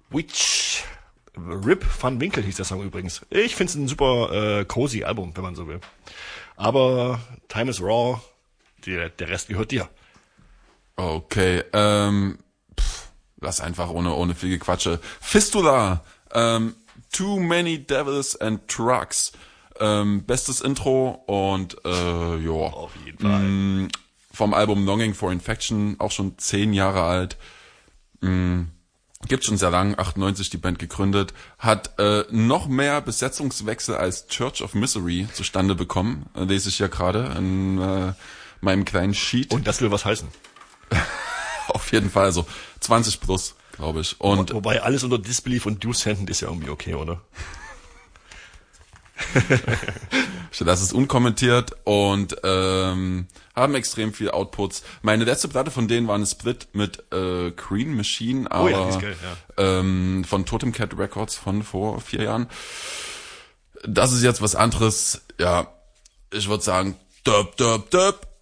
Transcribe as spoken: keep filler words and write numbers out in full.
Witch. Rip Van Winkle hieß der Song übrigens. Ich find's ein super äh, cozy Album, wenn man so will. Aber Time is Raw, die, der Rest gehört dir. Okay, ähm, pff, lass einfach ohne ohne viel Gequatsche. Fistula, ähm, Too Many Devils and Trucks, ähm, bestes Intro und äh, ja. Auf jeden Fall. Mh, vom Album Longing for Infection, auch schon zehn Jahre alt. Mh, Gibt schon sehr lang, achtundneunzig die Band gegründet, hat äh, noch mehr Besetzungswechsel als Church of Misery zustande bekommen, äh, lese ich ja gerade in äh, meinem kleinen Sheet. Und das will was heißen. Auf jeden Fall, also zwanzig plus, glaube ich. Und Wo, wobei alles unter Disbelief und Due Sentence ist ja irgendwie okay, oder? das ist unkommentiert und ähm, haben extrem viel Outputs. Meine letzte Platte von denen war eine Split mit äh, Green Machine, aber oh ja, die ist geil, ja. ähm, von Totem Cat Records von vor vier Jahren. Das ist jetzt was anderes. Ja, ich würde sagen, dub, dub, dub.